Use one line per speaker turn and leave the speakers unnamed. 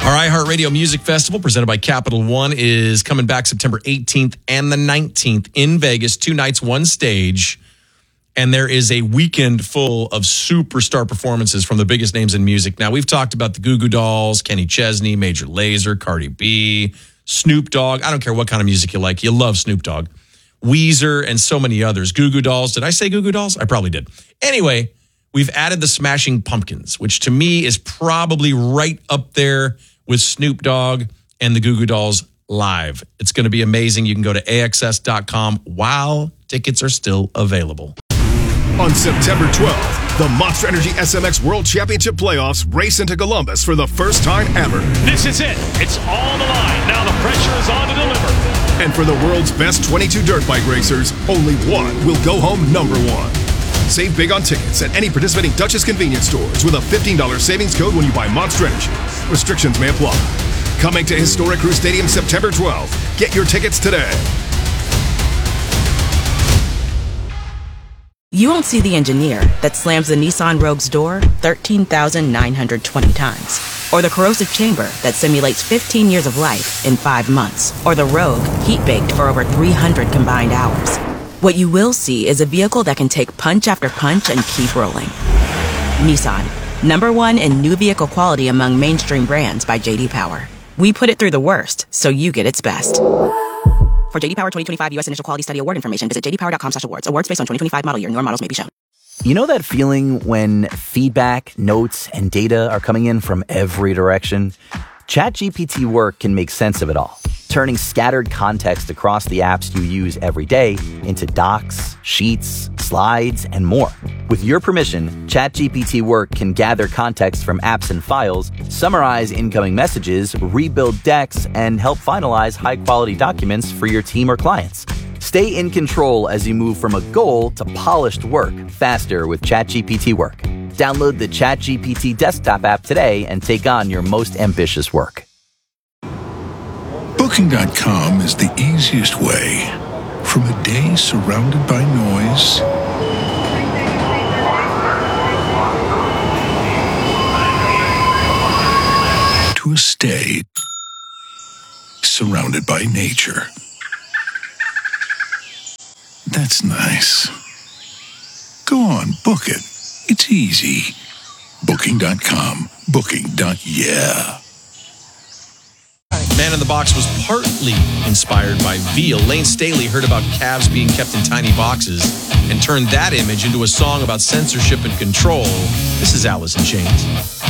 Our iHeartRadio Music Festival, presented by Capital One, is coming back September 18th and the 19th in Vegas. 2 nights, 1 stage. And there is a weekend full of superstar performances from the biggest names in music. Now, we've talked about the Goo Goo Dolls, Kenny Chesney, Major Lazer, Cardi B, Snoop Dogg. I don't care what kind of music you like. You love Snoop Dogg. Weezer, and so many others. Goo Goo Dolls. Did I say Goo Goo Dolls? I probably did. Anyway, we've added the Smashing Pumpkins, which to me is probably right up there with Snoop Dogg and the Goo Goo Dolls live. It's going to be amazing. You can go to AXS.com while tickets are still available.
On September 12th, the Monster Energy SMX World Championship Playoffs race into Columbus for the first time ever.
This is it. It's all the line. Now the pressure is on to deliver.
And for the world's best 22 dirt bike racers, only one will go home number one. Save big on tickets at any participating Dutchess convenience stores with a $15 savings code when you buy Monster Energy. Restrictions may apply. Coming to Historic Crew Stadium September 12th. Get your tickets today.
You won't see the engineer that slams the Nissan Rogue's door 13,920 times. Or the corrosive chamber that simulates 15 years of life in 5 months. Or the Rogue heat-baked for over 300 combined hours. What you will see is a vehicle that can take punch after punch and keep rolling. Nissan, #1 in new vehicle quality among mainstream brands by J.D. Power. We put it through the worst, so you get its best. For J.D. Power 2025 U.S. Initial Quality Study Award information, visit jdpower.com/awards. Awards based on 2025 model year. Newer models may be shown.
You know that feeling when feedback, notes, and data are coming in from every direction? ChatGPT Work can make sense of it all, turning scattered context across the apps you use every day into docs, sheets, slides, and more. With your permission, ChatGPT Work can gather context from apps and files, summarize incoming messages, rebuild decks, and help finalize high-quality documents for your team or clients. Stay in control as you move from a goal to polished work faster with ChatGPT Work. Download the ChatGPT desktop app today and take on your most ambitious work.
Booking.com is the easiest way from a day surrounded by noise to a stay surrounded by nature. That's nice. Go on, book it. It's easy. Booking.com. Booking.yeah.
Man in the Box was partly inspired by Veal. Lane Staley heard about calves being kept in tiny boxes and turned that image into a song about censorship and control. This is Alice in Chains.